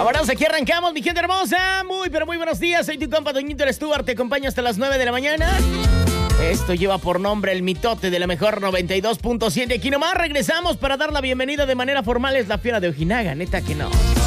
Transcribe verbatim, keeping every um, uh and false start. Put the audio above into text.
Ahora aquí arrancamos, mi gente hermosa. Muy, pero muy buenos días. Soy tu compa Toñito el Stuart. Te acompaño hasta las nueve de la mañana. Esto lleva por nombre El Mitote de la mejor noventa y dos punto siete. Aquí nomás regresamos para dar la bienvenida de manera formal. Es la Fiera de Ojinaga, neta que no.